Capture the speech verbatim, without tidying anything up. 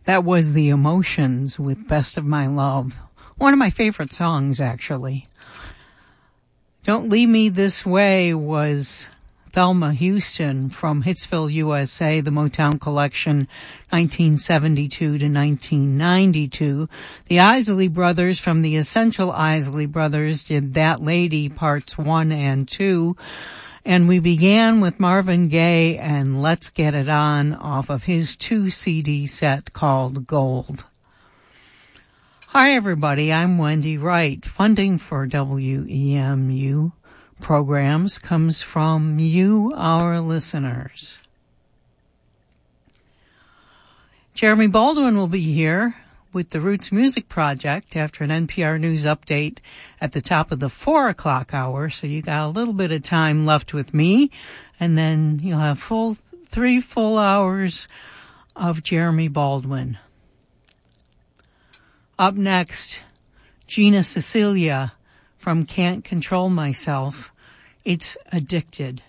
That was The Emotions with Best of My Love. One of my favorite songs, actually. Don't Leave Me This Way was Thelma Houston from Hitsville, U S A, the Motown Collection, nineteen seventy-two to nineteen ninety-two. The Isley Brothers from the Essential Isley Brothers did That Lady Parts one and two. And we began with Marvin Gaye and Let's Get It On off of his two C D set called Gold. Hi everybody, I'm Wendy Wright. Funding for W E M U programs comes from you, our listeners. Jeremy Baldwin will be here with the Roots Music Project after an N P R News update at the top of the four o'clock hour. So you got a little bit of time left with me, and then you'll have full three full hours of Jeremy Baldwin. Up next, Gina Cecilia from Can't Control Myself. It's Addicted.